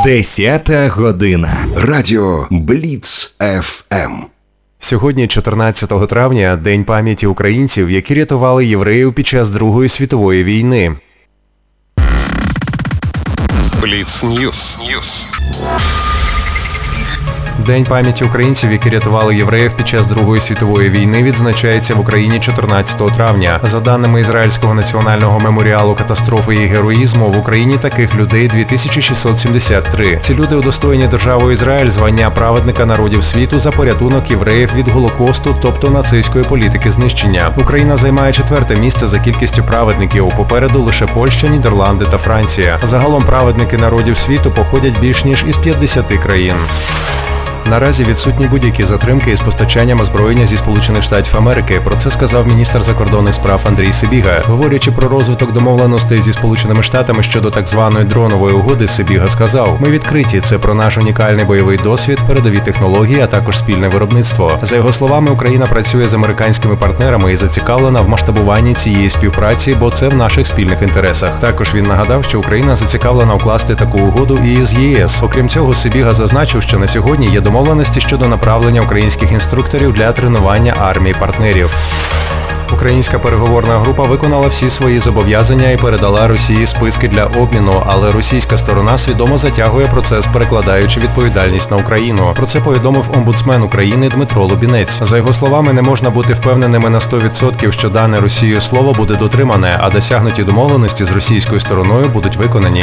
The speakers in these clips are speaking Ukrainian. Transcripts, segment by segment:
10 година. Радіо Бліц ФМ. Сьогодні, 14 травня, День пам'яті українців, які рятували євреїв під час Другої світової війни. Бліц Ньюс. День пам'яті українців, які рятували євреїв під час Другої світової війни, відзначається в Україні 14 травня. За даними Ізраїльського національного меморіалу катастрофи і героїзму, в Україні таких людей 2673. Ці люди удостоєні державою Ізраїль звання праведника народів світу за порятунок євреїв від Голокосту, тобто нацистської політики знищення. Україна займає 4-те місце за кількістю праведників. Попереду лише Польща, Нідерланди та Франція. Загалом праведники народів світу походять більш ніж із 50 країн. Наразі відсутні будь-які затримки із постачанням озброєння зі Сполучених Штатів Америки. Про це сказав міністр закордонних справ Андрій Сибіга. Говорячи про розвиток домовленостей зі Сполученими Штатами щодо так званої дронової угоди, Сибіга сказав: "Ми відкриті. Це про наш унікальний бойовий досвід, передові технології, а також спільне виробництво". За його словами, Україна працює з американськими партнерами і зацікавлена в масштабуванні цієї співпраці, бо це в наших спільних інтересах. Також він нагадав, що Україна зацікавлена укласти таку угоду і з ЄС. Окрім цього, Сибіга зазначив, що на сьогодні є домовленості щодо направлення українських інструкторів для тренування армії партнерів. Українська переговорна група виконала всі свої зобов'язання і передала Росії списки для обміну, але російська сторона свідомо затягує процес, перекладаючи відповідальність на Україну. Про це повідомив омбудсмен України Дмитро Лубінець. За його словами, не можна бути впевненими на 100%, що дане Росією слово буде дотримане, а досягнуті домовленості з російською стороною будуть виконані.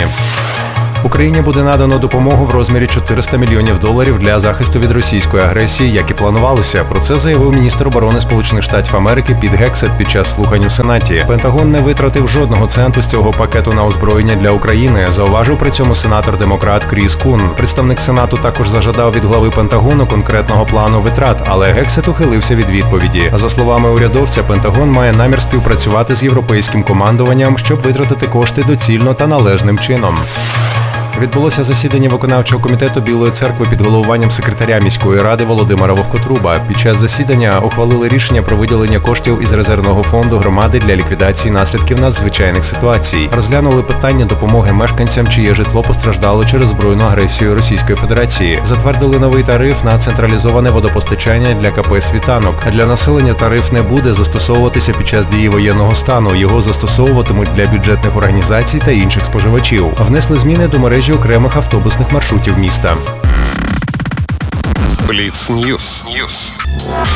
Україні буде надано допомогу в розмірі $400 мільйонів для захисту від російської агресії, як і планувалося. Про це заявив міністр оборони Сполучених Штатів Америки Піт Гексет під час слухань у Сенаті. Пентагон не витратив жодного центу з цього пакету на озброєння для України, зауважив при цьому сенатор-демократ Кріс Кун. Представник Сенату також зажадав від глави Пентагону конкретного плану витрат, але Гексет ухилився від відповіді. За словами урядовця, Пентагон має намір співпрацювати з європейським командуванням, щоб витратити кошти доцільно та належним чином. Відбулося засідання виконавчого комітету Білої церкви під головуванням секретаря міської ради Володимира Вовкотруба. Під час засідання ухвалили рішення про виділення коштів із резервного фонду громади для ліквідації наслідків надзвичайних ситуацій. Розглянули питання допомоги мешканцям, чиє житло постраждало через збройну агресію Російської Федерації. Затвердили новий тариф на централізоване водопостачання для КП «Світанок». Для населення тариф не буде застосовуватися під час дії воєнного стану. Його застосовуватимуть для бюджетних організацій та інших споживачів. Внесли зміни до мережі окремих автобусних маршрутів міста. Бліц Ньюс.